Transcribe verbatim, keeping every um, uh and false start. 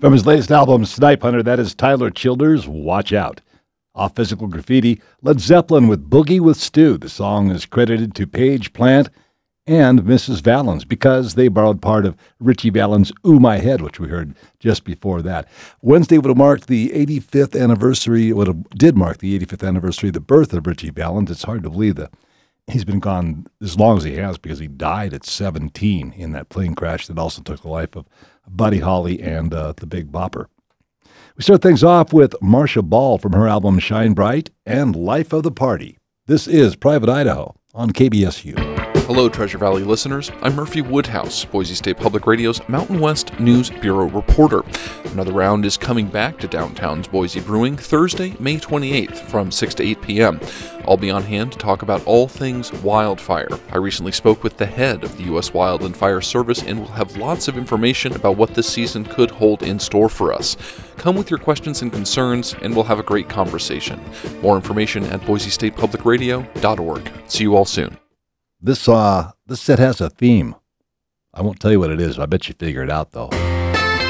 From his latest album, Snipe Hunter, that is Tyler Childers' Watch Out. Off Physical Graffiti, Led Zeppelin with Boogie with Stu. The song is credited to Paige Plant and Missus Valens because they borrowed part of Richie Valens' Ooh My Head, which we heard just before that. Wednesday would have marked the eighty-fifth anniversary, would have, did mark the eighty-fifth anniversary of the birth of Richie Valens. It's hard to believe that he's been gone as long as he has because he died at seventeen in that plane crash that also took the life of Buddy Holly and uh, the Big Bopper. We start things off with Marcia Ball from her album Shine Bright and Life of the Party. This is Private Idaho on K B S U. Hello, Treasure Valley listeners. I'm Murphy Woodhouse, Boise State Public Radio's Mountain West News Bureau reporter. Another round is coming back to downtown's Boise Brewing Thursday, May twenty-eighth from six to eight p.m. I'll be on hand to talk about all things wildfire. I recently spoke with the head of the U S Wildland Fire Service and will have lots of information about what this season could hold in store for us. Come with your questions and concerns, and we'll have a great conversation. More information at boise state public radio dot org. See you all soon. This uh, this set has a theme. I won't tell you what it is. I bet you figure it out, though.